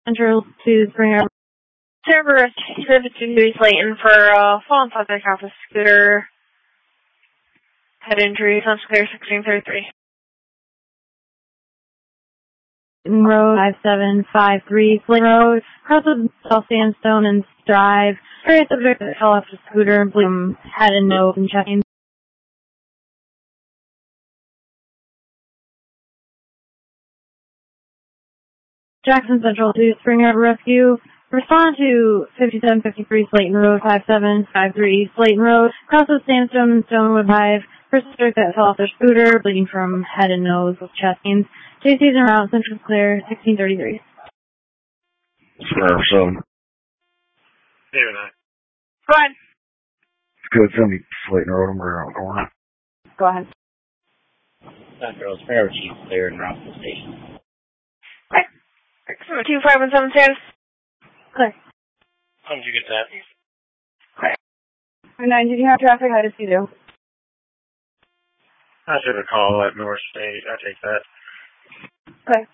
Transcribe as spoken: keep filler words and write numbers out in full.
Central to Springer. Cerberus fifty-two Slayton for uh, fallen subject off a scooter. Head injury, sounds clear, sixteen thirty-three. Road five seven five three, Slayton Road, cross of South Sandstone and Strive. Various subject that fell off the scooter, bleeding head and nose and checking. Jackson Central to Springer Rescue. Respond to fifty-seven fifty-three Slayton Road, five seven five three Slayton Road, cross of Sandstone and Stonewood Hive. First subject that fell off their scooter, bleeding from head and nose with chest pains. J C's en route, Central clear, sixteen thirty-three. Square seven. Here and I. Go ahead. Good, send me Slayton Road, I'm ready around the corner. Go ahead. Central Sparrow Chief clear and route to the station. Okay. two five one seven status. Clear. How did you get that? Clear. nine, did you have traffic? How does you do? I should have called at North State. I take that. Okay.